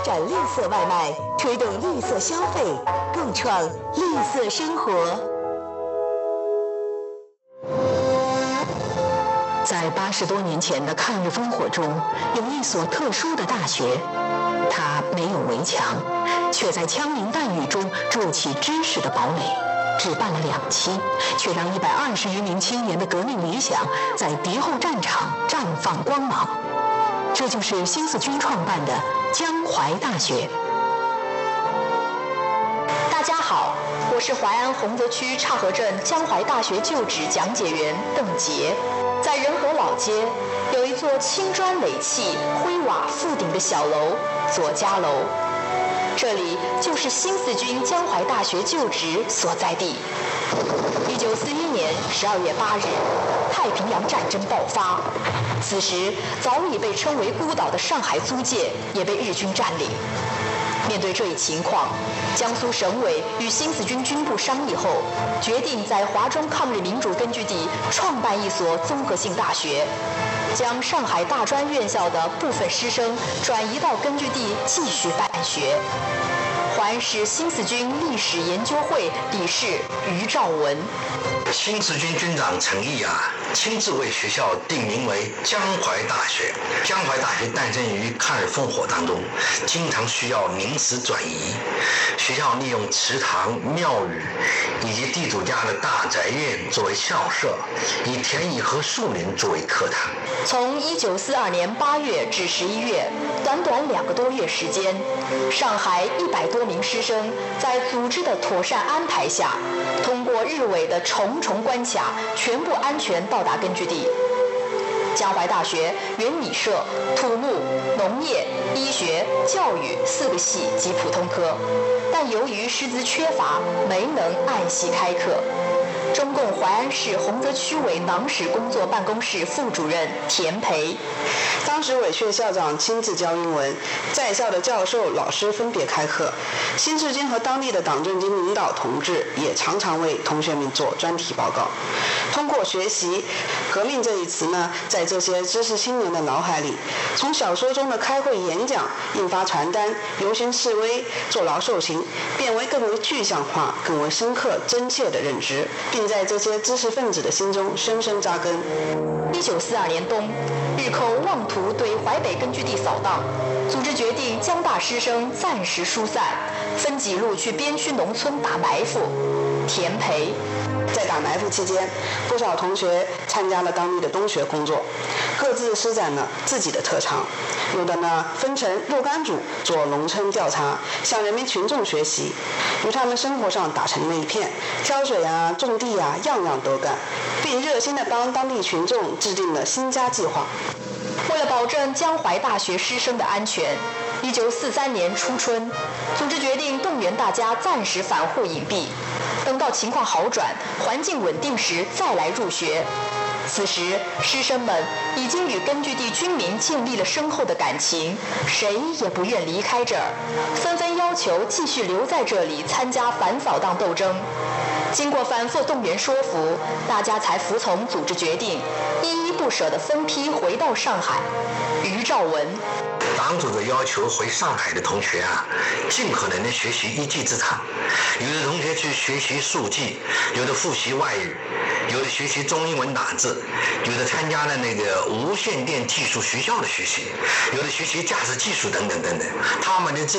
展绿色外卖，推动绿色消费，共创绿色生活。在80多年前的抗日烽火中，有一所特殊的大学，它没有围墙，却在枪林弹雨中筑起知识的堡垒。只办了2期，却让120余名青年的革命理想在敌后战场绽放光芒。这就是新四军创办的江淮大学。 大家好，我是淮安洪泽区岔河镇江淮大学旧址讲解员邓杰。在仁和老街有一座青砖垒砌、灰瓦覆顶的小楼——左家楼。这里就是新四军江淮大学旧址所在地。1941年12月8日，太平洋战争爆发。此时，早已被称为孤岛的上海租界也被日军占领。面对这一情况，江苏省委与新四军军部商议后，决定在华中抗日民主根据地创办一所综合性大学，将上海大专院校的部分师生转移到根据地继续办学。淮安市新四军历史研究会理事于兆文。 新四军军长陈毅亲自为学校定名为江淮大学。江淮大学诞生于抗日烽火当中，经常需要名词转移。学校利用祠堂、庙宇以及地主家的大宅院作为校舍，以田野和树林作为课堂。 从1942年8月至11月，短短2个多月时间，上海100多名师生在组织的妥善安排下，通过日伪的重重关卡，全部安全到达根据地。江淮大学原拟设土木、农业、医学、教育4个系及普通科，但由于师资缺乏，没能按系开课。中共淮安市洪泽区委囊史工作办公室副主任田培。 当时委却校长亲自教英文，在校的教授、老师分别开课。新四军和当地的党政军领导同志也常常为同学们做专题报告。通过学习，革命这一词呢，在这些知识青年的脑海里，从小说中的开会演讲、印发传单、游行示威、坐牢受刑，变为更为具象化、更为深刻、真切的认知，并在这些知识分子的心中深深扎根。 1942年冬，日寇妄图对淮北根据地扫荡，组织决定江大师生暂时疏散，分几路去边区农村打埋伏。田培。 在打埋伏期间，不少同学参加了当地的冬学工作，各自施展了自己的特长。有的呢分成若干组做农村调查，向人民群众学习，与他们生活上打成了一片，挑水种地样样都干，并热心地帮当地群众制定了新家计划。 为了保证江淮大学师生的安全，1943年初春，组织决定动员大家暂时返户隐蔽，等到情况好转、环境稳定时再来入学。此时，师生们已经与根据地军民建立了深厚的感情，谁也不愿离开这儿，纷纷要求继续留在这里参加反扫荡斗争。经过反复动员说服，大家才服从组织决定，依依不舍地分批回到上海。于兆文。 党组织要求回上海的同学尽可能的学习一技之长。有的同学去学习术技，有的复习外语，有的学习中英文打字，有的参加了那个无线电技术学校的学习，有的学习驾驶技术等等等等。他们的